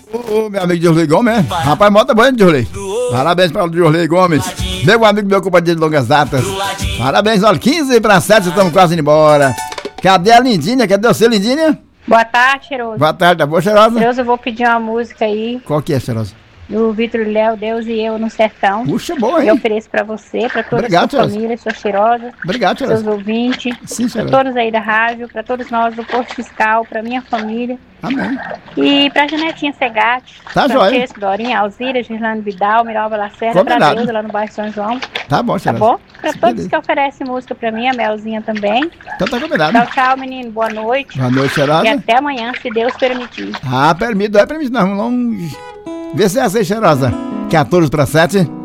Ô, meu amigo Jorley Gomes, né? Rapaz, moto boa, hein, Jorley? Parabéns para o Jorley Gomes. Meu amigo, meu companheiro de longas datas. Parabéns, olha, 15 para 7, estamos quase indo embora. Cadê a Lindinha? Cadê você, Lindinha? Boa tarde, Cheiroso. Boa tarde, tá boa, Cheirosa? Cheiroso, eu vou pedir uma música aí. Qual que é, Cheirosa? Do Vitor Léo, Deus e Eu no Sertão. Puxa, boa, hein? Eu ofereço pra você, pra toda Obrigado, a sua Cheirosa. família, sua Cheirosa. Obrigado, Cheirosa. Seus ouvintes. Sim, Pra Cheirosa. todos aí da rádio, pra todos nós do Posto Fiscal, pra minha família. Amém. E pra Janetinha Segatti, Tá joia. Francesco, Dorinha, Alzira, Girlane Vidal, Miralba Lacerda, pra Combinado. Deusa, lá no bairro São João. Tá bom, Tá Cheirosa. bom? Pra todos Beleza. que oferecem música pra mim, a Melzinha também. Então tá combinado. Tchau, tchau, menino. Boa noite. Boa noite, Cheirosa. E até amanhã, se Deus permitir. Ah, permite, nós vamos longe. Vê se é essa aí, Cheirosa. 14 para 7.